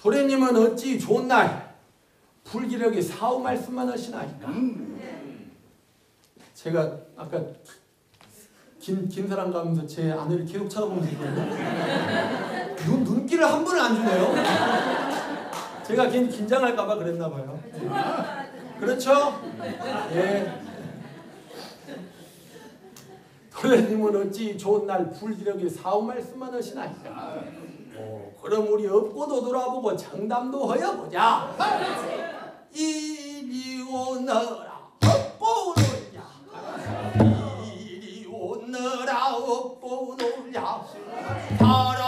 도련님은 어찌 좋은 날 불기력이 사후 말씀만 하시나이까. 제가 아까 김사랑 가면서 제 아내를 계속 쳐다보면서 있거든요. 눈길을 한 번을 안 주네요. 제가 괜히 긴장할까봐 그랬나봐요. 그렇죠? 예. 도련님은 어찌 좋은 날 불기력이 사후 말씀만 하시나이까. 그럼 우리 업고도 돌아보고 장담도 허여보자. 이리 오너라 업고 놀자. 이리 오너라 업고 놀자.